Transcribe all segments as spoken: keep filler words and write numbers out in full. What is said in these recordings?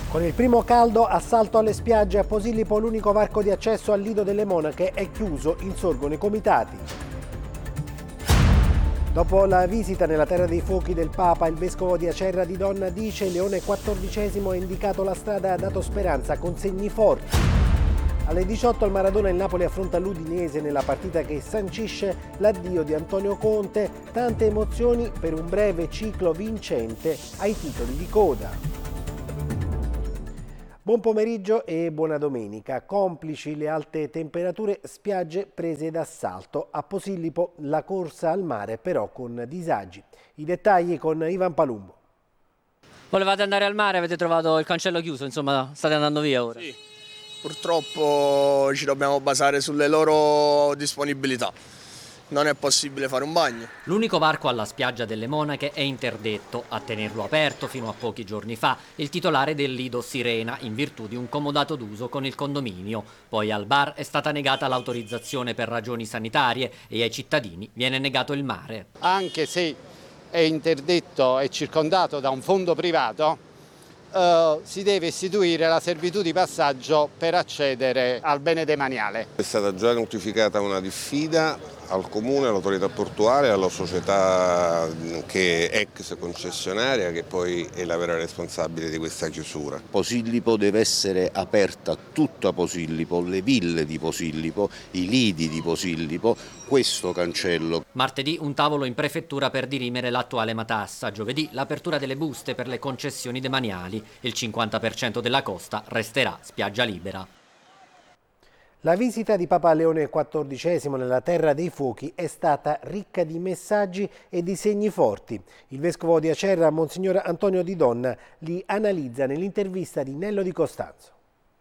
Con il primo caldo, assalto alle spiagge a Posillipo, l'unico varco di accesso al Lido delle Monache è chiuso, insorgono i comitati. Dopo la visita nella Terra dei Fuochi del Papa, il vescovo di Acerra di Donna dice: Leone quattordicesimo ha indicato la strada e ha dato speranza con segni forti. Alle diciotto al Maradona il Napoli affronta l'Udinese nella partita che sancisce l'addio di Antonio Conte. Tante emozioni per un breve ciclo vincente ai titoli di coda. Buon pomeriggio e buona domenica. Complici le alte temperature, spiagge prese d'assalto. A Posillipo la corsa al mare però con disagi. I dettagli con Ivan Palumbo. Volevate andare al mare, avete trovato il cancello chiuso, insomma state andando via ora. Sì, purtroppo ci dobbiamo basare sulle loro disponibilità. Non è possibile fare un bagno. L'unico varco alla spiaggia delle Monache è interdetto. A tenerlo aperto fino a pochi giorni fa il titolare del Lido Sirena, in virtù di un comodato d'uso con il condominio. Poi al bar è stata negata l'autorizzazione per ragioni sanitarie e ai cittadini viene negato il mare. Anche se è interdetto e circondato da un fondo privato, Uh, si deve istituire la servitù di passaggio per accedere al bene demaniale. È stata già notificata una diffida al comune, all'autorità portuale, alla società che è ex concessionaria, che poi è la vera responsabile di questa chiusura. Posillipo deve essere aperta tutta Posillipo, le ville di Posillipo, i lidi di Posillipo, questo cancello. Martedì un tavolo in prefettura per dirimere l'attuale matassa. Giovedì l'apertura delle buste per le concessioni demaniali. Il cinquanta per cento della costa resterà spiaggia libera. La visita di Papa Leone quattordicesimo nella Terra dei Fuochi è stata ricca di messaggi e di segni forti. Il vescovo di Acerra, Monsignor Antonio Di Donna, li analizza nell'intervista di Nello Di Costanzo.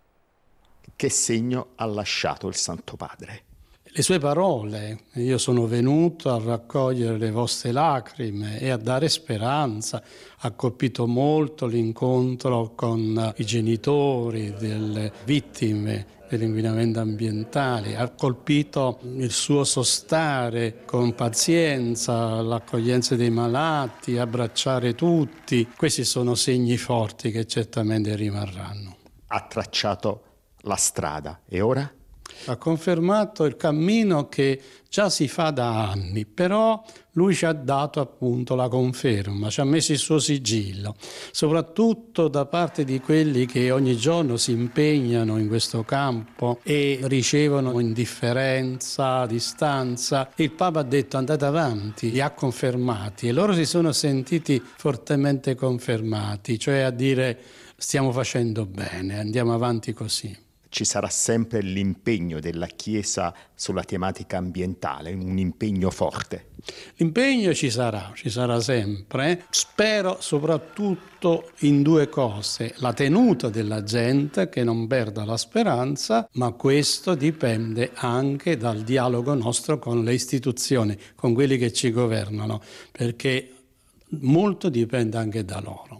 Che segno ha lasciato il Santo Padre? Le sue parole: io sono venuto a raccogliere le vostre lacrime e a dare speranza. Ha colpito molto l'incontro con i genitori delle vittime dell'inquinamento ambientale, ha colpito il suo sostare con pazienza, l'accoglienza dei malati, abbracciare tutti. Questi sono segni forti che certamente rimarranno. Ha tracciato la strada e ora? Ha confermato il cammino che già si fa da anni, però lui ci ha dato appunto la conferma, ci ha messo il suo sigillo, soprattutto da parte di quelli che ogni giorno si impegnano in questo campo e ricevono indifferenza, distanza. Il Papa ha detto: andate avanti, li ha confermati e loro si sono sentiti fortemente confermati, cioè a dire: stiamo facendo bene, andiamo avanti così. Ci sarà sempre l'impegno della Chiesa sulla tematica ambientale, un impegno forte. L'impegno ci sarà, ci sarà sempre. Spero soprattutto in due cose: la tenuta della gente, che non perda la speranza, ma questo dipende anche dal dialogo nostro con le istituzioni, con quelli che ci governano, perché molto dipende anche da loro.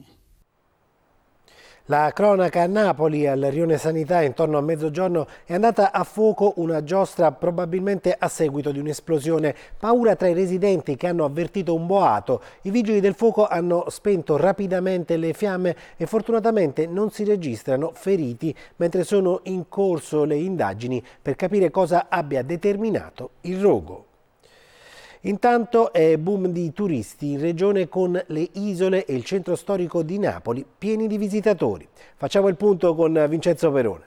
La cronaca a Napoli, al rione Sanità, intorno a mezzogiorno è andata a fuoco una giostra, probabilmente a seguito di un'esplosione. Paura tra i residenti che hanno avvertito un boato. I vigili del fuoco hanno spento rapidamente le fiamme e fortunatamente non si registrano feriti, mentre sono in corso le indagini per capire cosa abbia determinato il rogo. Intanto è boom di turisti in regione, con le isole e il centro storico di Napoli pieni di visitatori. Facciamo il punto con Vincenzo Perone.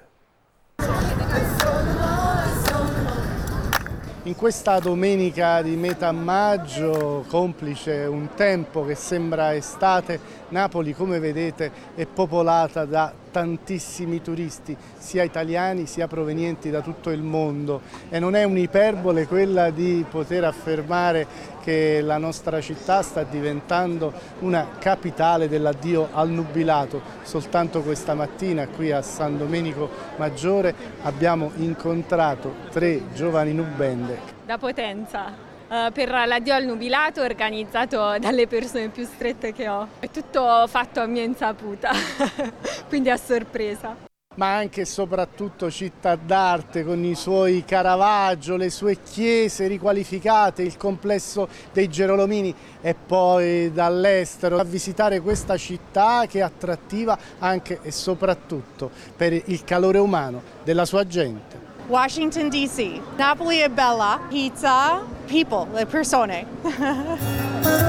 In questa domenica di metà maggio, complice un tempo che sembra estate, Napoli, come vedete, è popolata da tantissimi turisti, sia italiani sia provenienti da tutto il mondo, e non è un'iperbole quella di poter affermare che la nostra città sta diventando una capitale dell'addio al nubilato. Soltanto questa mattina qui a San Domenico Maggiore abbiamo incontrato tre giovani nubende. Da Potenza. Uh, per l'addio al nubilato organizzato dalle persone più strette che ho. È tutto fatto a mia insaputa, quindi a sorpresa. ma anche e soprattutto città d'arte con i suoi Caravaggio, le sue chiese riqualificate, il complesso dei Gerolomini, e poi dall'estero a visitare questa città che è attrattiva anche e soprattutto per il calore umano della sua gente. Washington D C. Napoli è bella, pizza, people, le persone.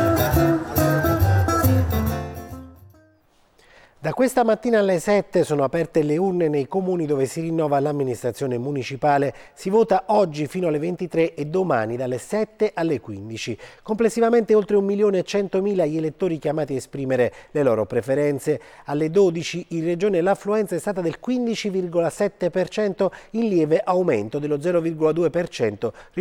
Da questa mattina alle sette sono aperte le urne nei comuni dove si rinnova l'amministrazione municipale. Si vota oggi fino alle ventitré e domani dalle sette alle quindici. Complessivamente oltre un milione e centomila gli elettori chiamati a esprimere le loro preferenze. Alle dodici in regione l'affluenza è stata del quindici virgola sette per cento, in lieve aumento dello zero virgola due per cento